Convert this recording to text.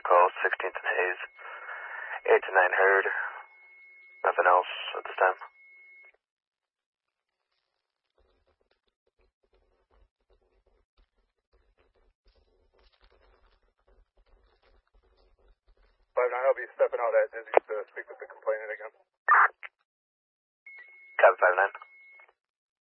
call, 16th and Hayes. 8 to 9 heard. Nothing else at this time. I'll be stepping out at Dizzy to speak with the complainant again. Copy 5-9.